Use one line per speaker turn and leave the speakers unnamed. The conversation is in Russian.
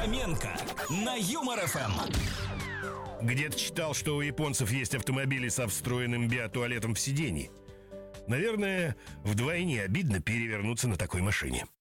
Фоменко на Юмор ФМ.
Где-то читал, что у японцев есть автомобили со встроенным биотуалетом в сиденье. Наверное, вдвойне обидно перевернуться на такой машине.